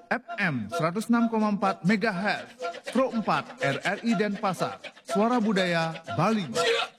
FM 106,4 MHz, Pro 4 RRI Denpasar, Suara Budaya Bali.